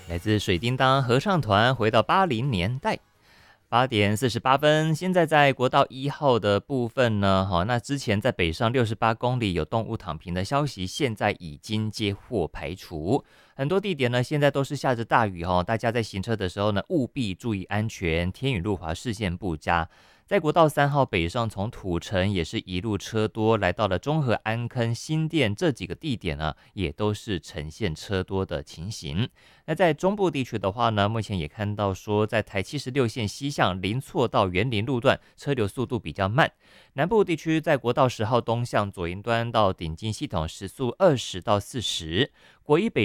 来自水叮当合唱团回到80年代。8点48分，现在在国道1号的部分呢，那之前在北上68公里有动物躺平的消息，现在已经接获排除。很多地点呢，现在都是下着大雨大家在行车的时候呢，务必注意安全，天雨路滑，视线不佳。在国道3号北上，从土城也是一路车多，来到了中和、安坑、新店这几个地点呢，也都是呈现车多的情形。那在中部地区的话呢，目前也看到说，在台76线西向林错到园林路段，车流速度比较慢。南部地区在国道10号东向左营端到顶金系统时速20到40，国一北